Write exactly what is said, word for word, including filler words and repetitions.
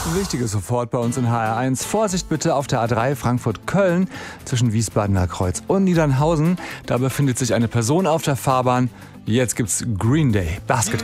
Wichtiges sofort bei uns in H R eins. Vorsicht bitte auf der A drei Frankfurt-Köln zwischen Wiesbadener Kreuz und Niedernhausen. Da befindet sich eine Person auf der Fahrbahn. Jetzt gibt's Green Day Basket.